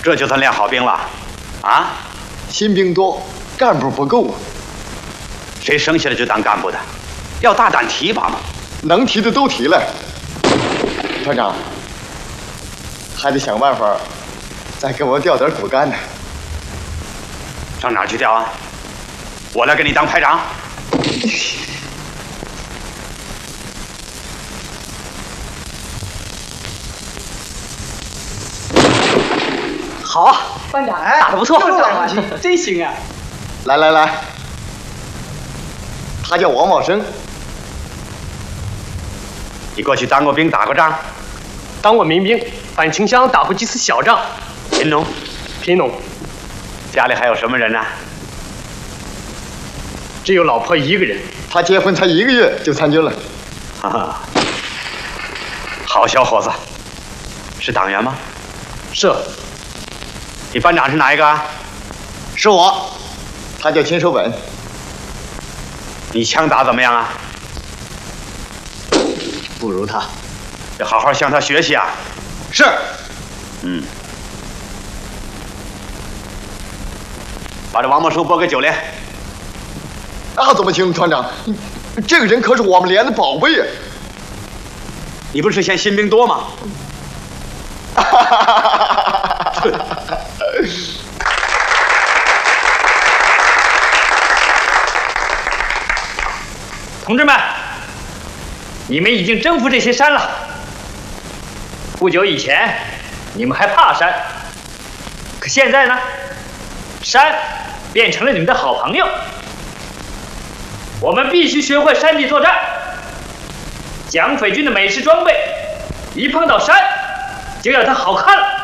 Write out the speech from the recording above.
这就算练好兵了，啊？ 新兵多，干部不够啊。 谁生下来就当干部的？要大胆提拔嘛。 能提的都提了。团长，还得想办法再给我调点骨干呢。 上哪儿去调啊？我来给你当排长。 好啊，班长，打得不错，真行啊！ 来，他叫王茂生。 你过去当过兵，打过仗？ 当过民兵，反清乡打过几次小仗。 贫农， 贫农。 家里还有什么人呢？ 只有老婆一个人。 他结婚才1个月就参军了。 哈哈，好小伙子，是党员吗？ 是。 你班长是哪一个？ 是我，他叫秦守本。 你枪打怎么样啊？ 不如他， 要好好向他学习啊！ 是。 把这王茂生拨给9连。 那怎么行，团长？这个人可是我们连的宝贝呀！ 你不是嫌新兵多吗？ 同志们，你们已经征服这些山了。不久以前，你们还怕山，可现在呢，山变成了你们的好朋友。我们必须学会山地作战。蒋匪军的美式装备，一碰到山，就要它好看了。